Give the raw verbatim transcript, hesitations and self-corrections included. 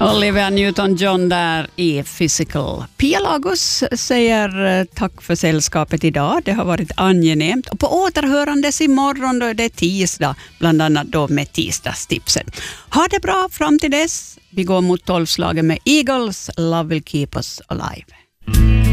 Olivia Newton-John där i Physical. Pia Lagos säger tack för sällskapet idag. Det har varit angenämt. Och på återhörandes imorgon då är det tisdag, bland annat då med tisdagstipsen. Ha det bra fram till dess. Vi går mot tolvslagen med Eagles. Love will keep us alive.